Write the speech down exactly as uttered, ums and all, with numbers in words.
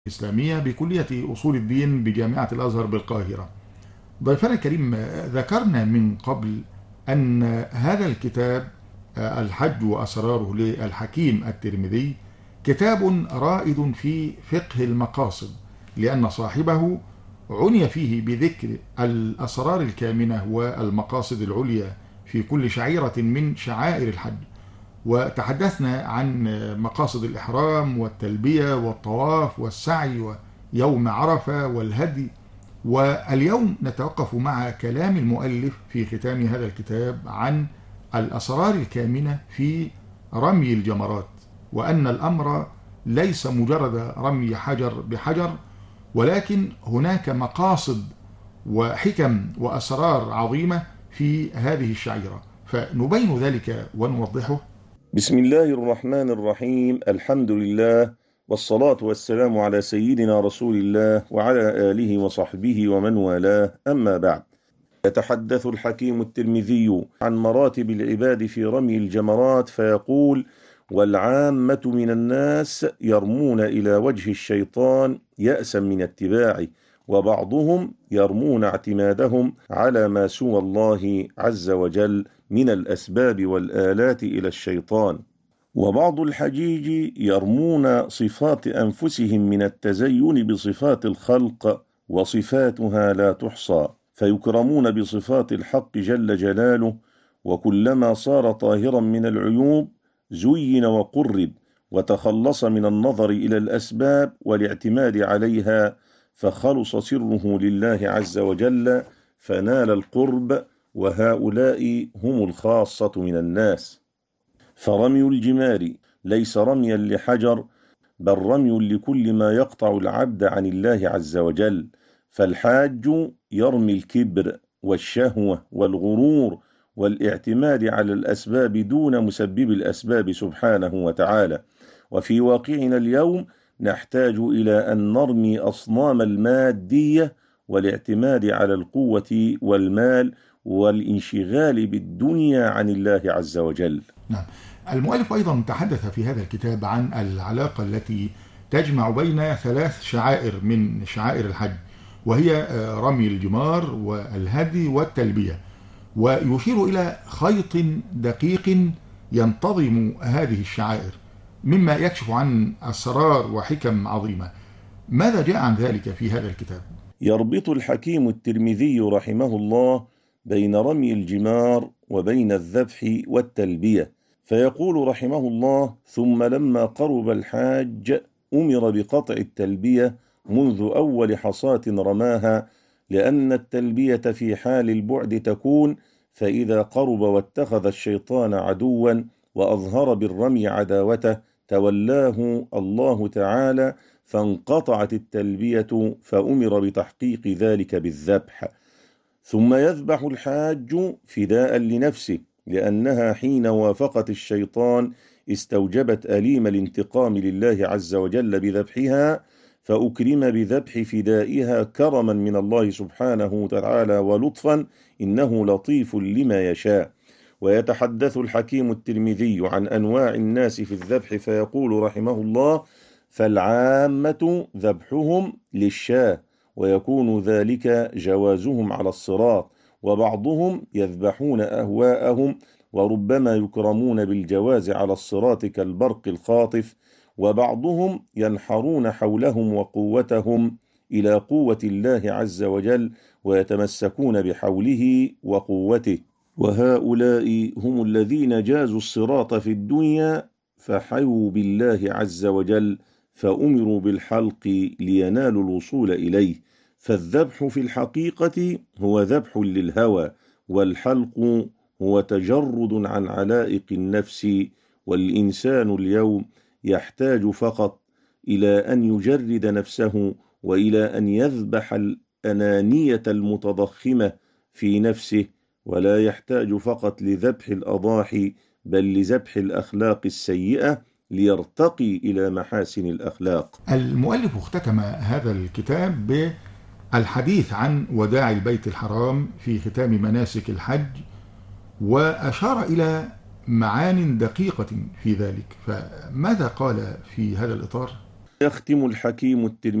الإسلامية بكلية أصول الدين بجامعة الأزهر بالقاهرة. ضيفنا الكريم، ذكرنا من قبل أن هذا الكتاب الحج وأسراره للحكيم الترمذي كتاب رائد في فقه المقاصد، لأن صاحبه عني فيه بذكر الأسرار الكامنة والمقاصد العليا في كل شعيرة من شعائر الحج. وتحدثنا عن مقاصد الإحرام والتلبية والطواف والسعي ويوم عرفة والهدي، واليوم نتوقف مع كلام المؤلف في ختام هذا الكتاب عن الأسرار الكامنة في رمي الجمرات، وأن الأمر ليس مجرد رمي حجر بحجر، ولكن هناك مقاصد وحكم وأسرار عظيمة في هذه الشعيرة، فنبين ذلك ونوضحه. بسم الله الرحمن الرحيم. الحمد لله والصلاة والسلام على سيدنا رسول الله وعلى آله وصحبه ومن والاه، أما بعد. يتحدث الحكيم الترمذي عن مراتب العباد في رمي الجمرات فيقول: والعامة من الناس يرمون إلى وجه الشيطان يأسا من اتباعه، وبعضهم يرمون اعتمادهم على ما سوى الله عز وجل من الأسباب والآلات إلى الشيطان، وبعض الحجيج يرمون صفات أنفسهم من التزين بصفات الخلق، وصفاتها لا تحصى، فيكرمون بصفات الحق جل جلاله، وكلما صار طاهرا من العيوب زين وقرب، وتخلص من النظر إلى الأسباب والاعتماد عليها، فخلص سره لله عز وجل فنال القرب، وهؤلاء هم الخاصة من الناس. فرمي الجمار ليس رميا لحجر، بل رمي لكل ما يقطع العبد عن الله عز وجل. فالحاج يرمي الكبر والشهوة والغرور والاعتماد على الأسباب دون مسبب الأسباب سبحانه وتعالى. وفي واقعنا اليوم نحتاج إلى أن نرمي أصنام المادية والاعتماد على القوة والمال والانشغال بالدنيا عن الله عز وجل. نعم. المؤلف أيضا تحدث في هذا الكتاب عن العلاقة التي تجمع بين ثلاث شعائر من شعائر الحج، وهي رمي الجمار والهدي والتلبية، ويشير إلى خيط دقيق ينتظم هذه الشعائر مما يكشف عن أسرار وحكم عظيمة. ماذا جاء عن ذلك في هذا الكتاب؟ يربط الحكيم الترمذي رحمه الله بين رمي الجمار وبين الذبح والتلبية، فيقول رحمه الله: ثم لما قرب الحاج أمر بقطع التلبية منذ أول حصاة رماها، لأن التلبية في حال البعد تكون، فإذا قرب واتخذ الشيطان عدوا وأظهر بالرمي عداوته تولاه الله تعالى، فانقطعت التلبية، فأمر بتحقيق ذلك بالذبح. ثم يذبح الحاج فداء لنفسه، لأنها حين وافقت الشيطان استوجبت أليم الانتقام لله عز وجل بذبحها، فأكرم بذبح فدائها كرما من الله سبحانه وتعالى ولطفا، إنه لطيف لما يشاء. ويتحدث الحكيم الترمذي عن أنواع الناس في الذبح فيقول رحمه الله: فالعامة ذبحهم للشاة، ويكون ذلك جوازهم على الصراط، وبعضهم يذبحون أهواءهم، وربما يكرمون بالجواز على الصراط كالبرق الخاطف، وبعضهم ينحرون حولهم وقوتهم إلى قوة الله عز وجل، ويتمسكون بحوله وقوته، وهؤلاء هم الذين جازوا الصراط في الدنيا فحيوا بالله عز وجل، فأمروا بالحلق لينالوا الوصول إليه. فالذبح في الحقيقة هو ذبح للهوى، والحلق هو تجرد عن علائق النفس. والإنسان اليوم يحتاج فقط إلى أن يجرد نفسه، وإلى أن يذبح الأنانية المتضخمة في نفسه، ولا يحتاج فقط لذبح الأضاحي، بل لذبح الأخلاق السيئة ليرتقي إلى محاسن الأخلاق. المؤلف اختتم هذا الكتاب بالحديث عن وداع البيت الحرام في ختام مناسك الحج، وأشار إلى معان دقيقة في ذلك، فماذا قال في هذا الإطار؟ يختم الحكيم الترمذي